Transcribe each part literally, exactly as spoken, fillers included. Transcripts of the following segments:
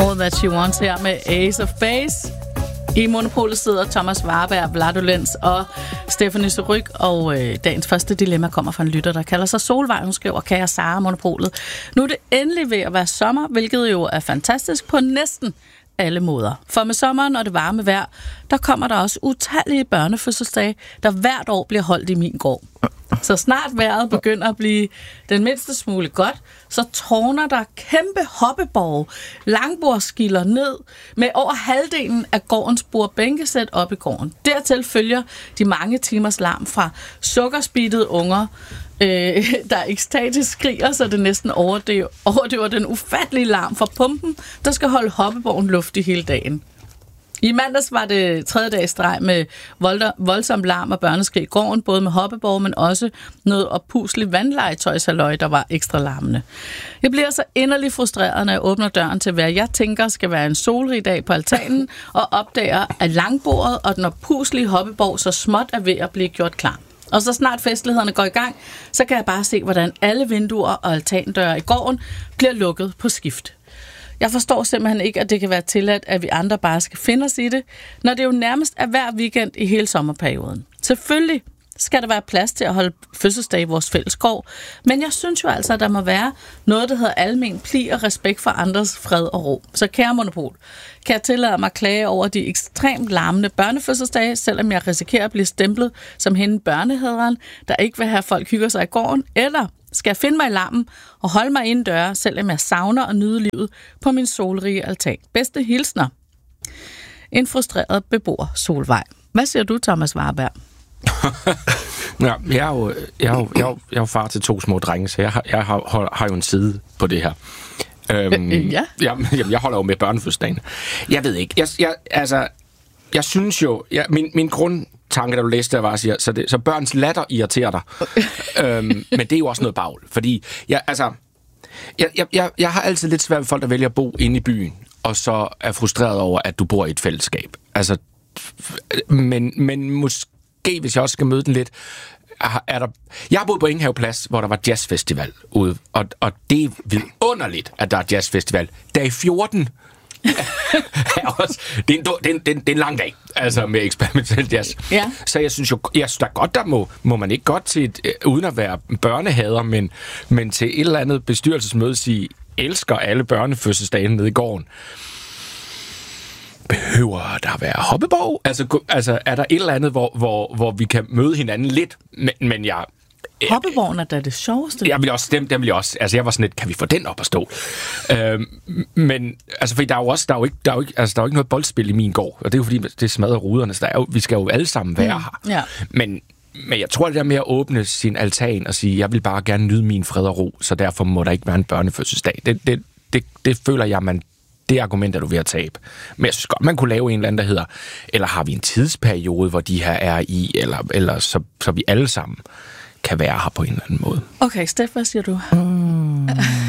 All That She Wants her med Ace of Base. I Monopolet sidder Thomas Warberg, Vladolens og Stephanie Surrugue, og øh, dagens første dilemma kommer fra en lytter, der kalder sig Solvej. Hun skriver, kære Sara, Monopolet. Nu er det endelig ved at være sommer, hvilket jo er fantastisk på næsten alle måder. For med sommeren og det varme vejr, der kommer der også utallige børnefødselsdage, der hvert år bliver holdt i min gård. Så snart vejret begynder at blive den mindste smule godt, så tårner der kæmpe hoppeborge, langbordskilder ned med over halvdelen af gårdens bordbænkesæt op i gården. Dertil følger de mange timers larm fra sukkerspeedede unger, øh, der ekstatisk skriger, så det næsten overdøver, overdøver den ufattelige larm fra pumpen, der skal holde hoppeborgen luftig hele dagen. I mandags var det tredje dags streg med voldsom larm og børneskrig i gården, både med hoppeborg, men også noget oppusligt vandlegetøjshalløj, der var ekstra larmende. Jeg bliver så inderligt frustreret, når jeg åbner døren til, hvad jeg tænker skal være en solrig dag på altanen, og opdager, at langbordet og den oppuslige hoppeborg så småt er ved at blive gjort klar. Og så snart festlighederne går i gang, så kan jeg bare se, hvordan alle vinduer og altandøre i gården bliver lukket på skift. Jeg forstår simpelthen ikke, at det kan være tilladt, at vi andre bare skal finde os i det, når det jo nærmest er hver weekend i hele sommerperioden. Selvfølgelig skal der være plads til at holde fødselsdag i vores fællesgård, men jeg synes jo altså, at der må være noget, der hedder almen pli og respekt for andres fred og ro. Så kære Monopol, kan jeg tillade mig at klage over de ekstremt larmende børnefødselsdage, selvom jeg risikerer at blive stemplet som hende børnehaderen, der ikke vil have, at folk hygger sig i gården, eller skal jeg finde mig i larmen og holde mig indendøre, selvom jeg savner og nyde livet på min solrige altan. Bedste hilsner. En frustreret beboer, Solvej. Hvad siger du, Thomas Warberg? Ja, jeg er jo, jeg er jo, jeg er jo, jeg er jo far til to små drenge, så jeg har, jeg har, har jo en side på det her. Øhm, ja. Jamen, jeg holder jo med børnefødselsdagen. Jeg ved ikke. Jeg, jeg, altså, jeg synes jo, jeg, min, min grundtanke, da du læste det, var at sige, så, det, så børns latter irriterer dig. øhm, men det er jo også noget bagl, fordi jeg, altså, jeg, jeg, jeg, jeg har altid lidt svært ved folk, der vælger at bo inde i byen, og så er frustreret over, at du bor i et fællesskab. Altså, men, men måske, hvis jeg også skal møde den lidt, er der... Jeg har boet på Ingehaveplads, hvor der var jazzfestival ude, og, og det er vidunderligt, at der er jazzfestival. Dag fjorten er også... Det er, en, det, er en, det, er en, det er en lang dag, altså med eksperimentel jazz. Ja. Så jeg synes jo, jeg synes da godt, der må, må man ikke godt til, et, uden at være børnehader, men, men til et eller andet bestyrelsesmøde sige, elsker alle børnefødselsdagen nede i gården. Behøver der være hoppeborg? Altså, altså er der et eller andet, hvor, hvor, hvor vi kan møde hinanden lidt? Men, men jeg... Hoppeborgen er da det sjoveste. Jeg vil også stemme, den vil jeg også... Altså, jeg var sådan lidt, kan vi få den op at stå? Øhm, men, altså, fordi der er jo også... Der er jo ikke, der er jo ikke, altså, der er jo ikke noget boldspil i min gård, og det er jo fordi, det smadrer ruderne, så der er jo, vi skal jo alle sammen være mm, her. Ja. Men, men jeg tror, det der med at åbne sin altan og sige, jeg vil bare gerne nyde min fred og ro, så derfor må der ikke være en børnefødselsdag. Det, det, det, det føler jeg, man... Det argument er du ved at tabe. Men jeg synes godt, man kunne lave en eller anden, der hedder, eller har vi en tidsperiode, hvor de her er i, eller, eller så, så vi alle sammen kan være her på en eller anden måde. Okay, Steff, hvad siger du? Mm.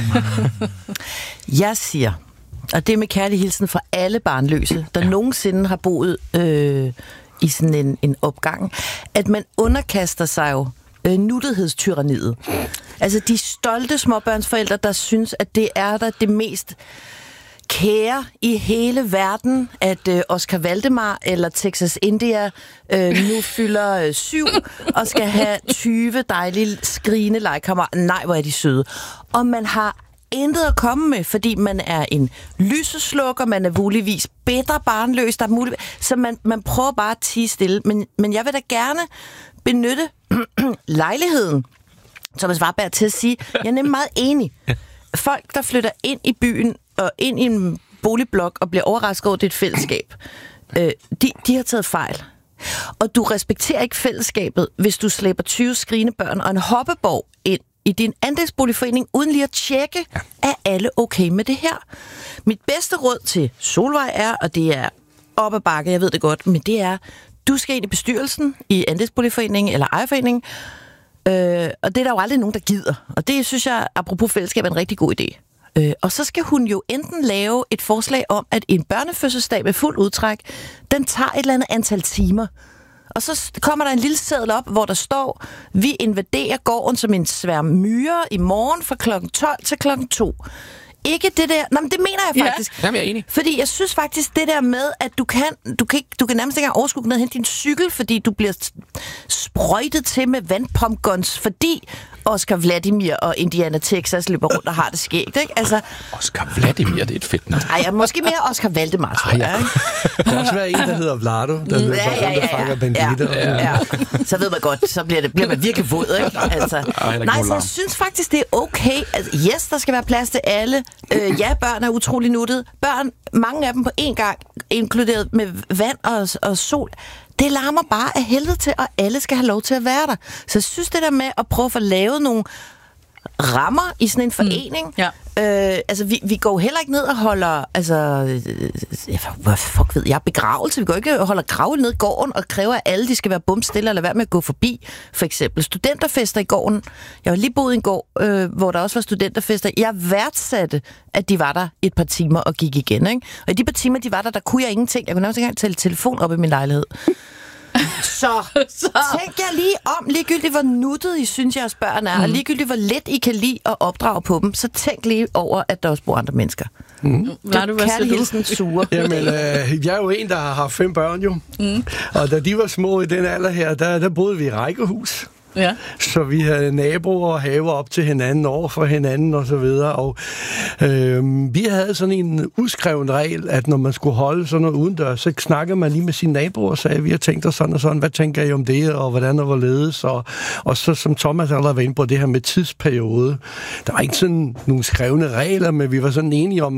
Jeg siger, og det er med kærlig hilsen fra alle barnløse, der ja. nogensinde har boet øh, i sådan en, en opgang, at man underkaster sig jo øh, nuttighedstyranniet. Altså de stolte småbørnsforældre, der synes, at det er der det mest kære i hele verden, at øh, Oscar Valdemar eller Texas India øh, nu fylder øh, syv og skal have tyve dejlige skrigende legekammerater. Nej, hvor er de søde. Og man har intet at komme med, fordi man er en lyseslukker, man er muligvis bitter barnløs, der er mulig... så man, man prøver bare at tie stille. Men, men jeg vil da gerne benytte lejligheden, Thomas Warberg, til at sige, jeg er nemlig meget enig. Folk, der flytter ind i byen og ind i en boligblok og bliver overrasket over, det er et fællesskab, øh, de, de har taget fejl. Og du respekterer ikke fællesskabet, hvis du slæber tyve skrigende børn og en hoppeborg ind i din andelsboligforening, uden lige at tjekke, ja. Er alle okay med det her? Mit bedste råd til Solvej er, og det er op ad bakke, jeg ved det godt, men det er, du skal ind i bestyrelsen i andelsboligforeningen eller ejerforeningen, øh, og det er der jo aldrig nogen, der gider. Og det synes jeg, apropos fællesskab, er en rigtig god idé. Øh, og så skal hun jo enten lave et forslag om, at en børnefødselsdag med fuld udtræk, den tager et eller andet antal timer. Og så kommer der en lille seddel op, hvor der står, vi invaderer gården som en sværm myrer i morgen fra klokken tolv til klokken to. ikke det der... Nå, men det mener jeg faktisk. Ja. Jamen, jeg er enig. Fordi jeg synes faktisk, det der med, at du kan, du kan, ikke, du kan nærmest ikke engang overskue ned og hente din cykel, fordi du bliver sprøjtet til med vandpumpguns, fordi Oscar Vladimir og Indiana Texas løber rundt og har det skægt, ikke? Altså, Oscar Vladimir, det er et fedt navn. Ej, måske mere Oscar Valdemar, tror jeg, ikke? Der kan også være en, der hedder Vlado, der løber Ja, ja, rundt og ja, fanger ja. banditter. Ja, ja. Så ved man godt, så bliver, det, bliver man virkelig våd, ikke? Altså, nej, så jeg synes faktisk, det er okay. Altså, yes, der skal være plads til alle. Øh, ja, børn er utrolig nuttede. Børn, mange af dem på én gang, inkluderet med vand og, og sol. Det larmer bare af helvede til, og alle skal have lov til at være der. Så jeg synes, det der med at prøve at få lavet nogle rammer i sådan en forening. Mm. Ja. Øh, altså, vi, vi går heller ikke ned og holder, altså, øh, hvad fuck ved jeg, begravelse. Vi går ikke og holder gravel ned i gården og kræver, at alle de skal være bumstille eller være med at gå forbi. For eksempel studenterfester i gården. Jeg har lige boet i en gård, øh, hvor der også var studenterfester. Jeg værdsatte, at de var der et par timer og gik igen, ikke? Og i de par timer, de var der, der kunne jeg ingenting. Jeg kunne nærmest ikke engang tælle telefon op i min lejlighed. Så, så tænk jer lige om, ligegyldigt hvor nuttet I synes, jeres børn er, mm. og ligegyldigt hvor let I kan lide at opdrage på dem, så tænk lige over, at der også bor andre mennesker. Mm. Hvad er du, hvad kærlig hilsen sure. Jamen, øh, jeg er jo en, der har haft fem børn jo. Mm. Og da de var små i den alder her, der, der boede vi i rækkehus. Ja. Så vi havde naboer og haver op til hinanden, over for hinanden og så videre. Og øh, vi havde sådan en uskreven regel, at når man skulle holde sådan noget udendørs, så snakkede man lige med sine naboer og sagde, vi har tænkt os sådan og sådan, hvad tænker I om det, og hvordan og hvorledes? Og, og så som Thomas allerede var inde på, det her med tidsperiode. Der var ikke sådan nogle skrevne regler, men vi var sådan enige om,